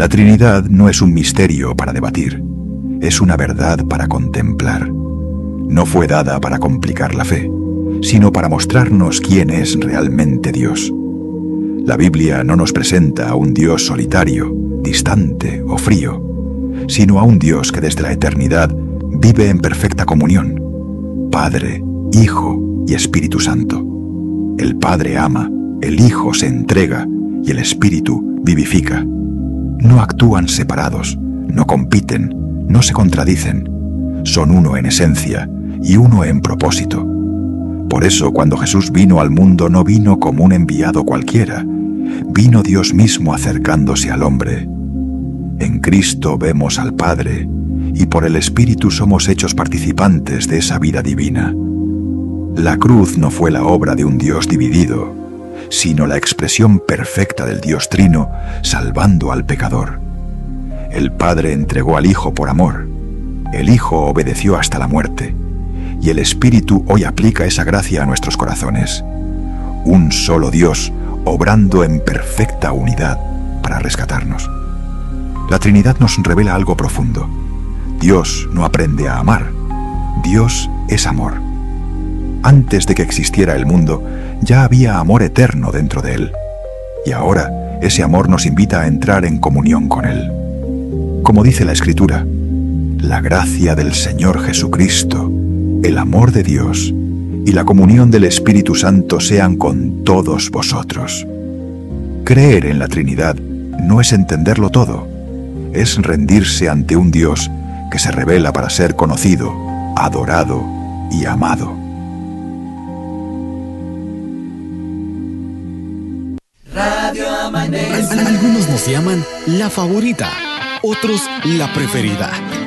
La Trinidad no es un misterio para debatir, es una verdad para contemplar. No fue dada para complicar la fe, sino para mostrarnos quién es realmente Dios. La Biblia no nos presenta a un Dios solitario, distante o frío, sino a un Dios que desde la eternidad vive en perfecta comunión. Padre, Hijo y Espíritu Santo. El Padre ama, el Hijo se entrega y el Espíritu vivifica. No actúan separados, no compiten, no se contradicen. Son uno en esencia y uno en propósito. Por eso, cuando Jesús vino al mundo, no vino como un enviado cualquiera. Vino Dios mismo acercándose al hombre. En Cristo vemos al Padre, y por el Espíritu somos hechos participantes de esa vida divina. La cruz no fue la obra de un Dios dividido, sino la expresión perfecta del Dios Trino, salvando al pecador. El Padre entregó al Hijo por amor, el Hijo obedeció hasta la muerte, y el Espíritu hoy aplica esa gracia a nuestros corazones. Un solo Dios, obrando en perfecta unidad para rescatarnos. La Trinidad nos revela algo profundo. Dios no aprende a amar, Dios es amor. Antes de que existiera el mundo, ya había amor eterno dentro de él. Y ahora, ese amor nos invita a entrar en comunión con él. Como dice la Escritura, la gracia del Señor Jesucristo, el amor de Dios y la comunión del Espíritu Santo sean con todos vosotros. Creer en la Trinidad no es entenderlo todo, es rendirse ante un Dios que se revela para ser conocido, adorado y amado. Radio Amanece. Algunos nos llaman la favorita, otros la preferida.